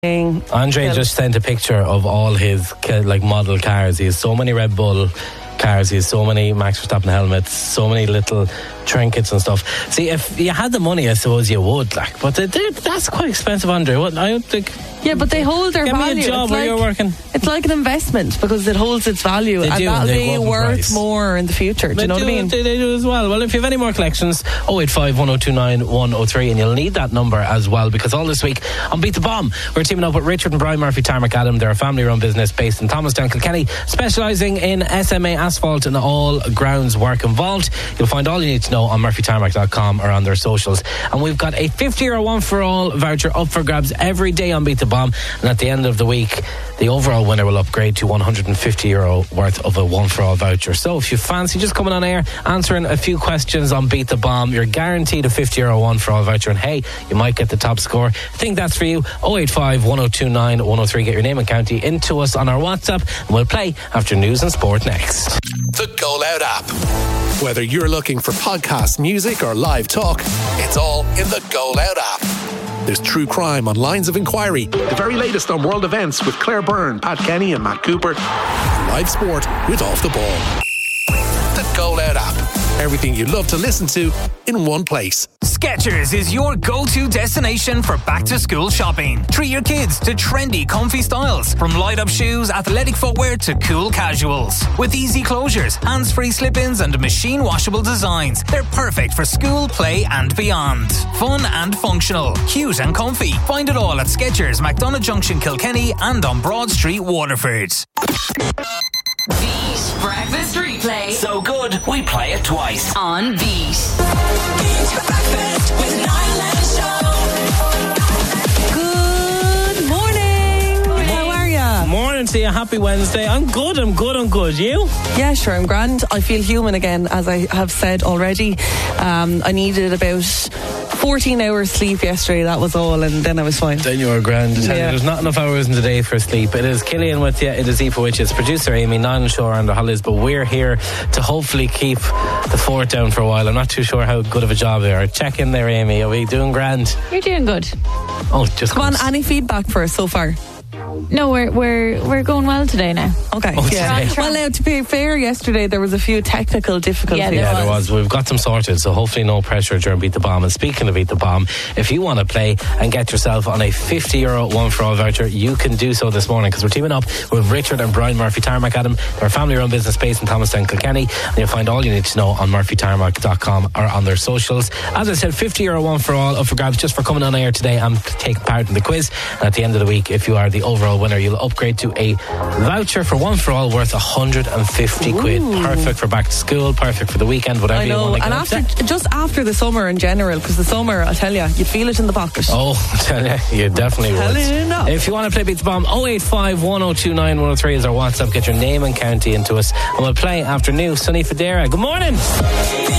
Andre just sent a picture of all his model cars. He has so many Red Bull cars, he has so many Max Verstappen helmets, so many little trinkets and stuff. See, if you had the money, I suppose you would, but that's quite expensive, Andre. I don't think. Yeah, but they hold their value. Give me a job where you're working. It's like an investment because it holds its value, and that'll be worth more in the future. Do you know what I mean? They do as well. Well, if you have any more collections, 085 1029 103, and you'll need that number as well, because all this week on Beat the Bomb, we're teaming up with Richard and Brian Murphy Tarmac Adam. They're a family-run business based in Thomastown, Kilkenny, specialising in SMA asphalt and all grounds work involved. You'll find all you need to know on murphytarmac.com or on their socials. And we've got a €50 one-for-all voucher up for grabs every day on Beat the Bomb, and at the end of the week, the overall winner will upgrade to €150 worth of a one-for-all voucher. So if you fancy just coming on air, answering a few questions on Beat the Bomb, you're guaranteed a €50 one-for-all voucher, and hey, you might get the top score. I think that's for you. 085 1029 103. Get your name and county into us on our WhatsApp, and we'll play after news and sport next. The Go Loud app. Whether you're looking for podcast music or live talk, it's all in the Go Loud app. There's true crime on Lines of Inquiry, the very latest on world events with Claire Byrne, Pat Kenny and Matt Cooper, and live sport with Off the Ball. The Go Loud app. Everything you love to listen to in one place. Skechers is your go-to destination for back-to-school shopping. Treat your kids to trendy, comfy styles, from light-up shoes, athletic footwear to cool casuals. With easy closures, hands-free slip-ins and machine-washable designs, they're perfect for school, play and beyond. Fun and functional, cute and comfy. Find it all at Skechers, McDonagh Junction, Kilkenny and on Broad Street, Waterford. Beat Breakfast Replay. So good, we play it twice. On Beat. Beat Breakfast with Niall and Show. Good morning. How are you? Morning to you. Happy Wednesday. I'm good. You? Yeah, sure. I'm grand. I feel human again, as I have said already. I needed about 14 hours sleep yesterday, that was all, and then I was fine. Then you were grand. There's not enough hours in the day for sleep. It is Killian with you, it is Aoife with you, it's producer Amy, Niall and Show on the holidays, but we're here to hopefully keep the fort down for a while. I'm not too sure how good of a job they are. Check in there, Amy. Are we doing grand? You're doing good. Oh, just come on, any feedback for us so far? No, we're going well today now. Okay. Oh, yeah. Well, now, to be fair, yesterday there was a few technical difficulties. Yeah, there was. We've got them sorted, so hopefully no pressure during Beat the Bomb. And speaking of Beat the Bomb, if you want to play and get yourself on a €50 one-for-all voucher, you can do so this morning, because we're teaming up with Richard and Brian Murphy Tarmac Adam. They're a family-run business based in Thomastown, Kilkenny, and you'll find all you need to know on murphytarmac.com or on their socials. As I said, €50 one-for-all up for grabs just for coming on air today and taking part in the quiz. And at the end of the week, if you are the overall winner, you'll upgrade to a voucher for one for all worth 150 quid. Perfect for back to school, perfect for the weekend, whatever you want to get. And just after the summer in general, because the summer, I tell you, you feel it in the pocket. Oh, I tell you definitely would. If you want to play Beat the Bomb, 085 1029 103 is our WhatsApp. Get your name and county into us, and we'll play after new Sunny Federa. Good morning.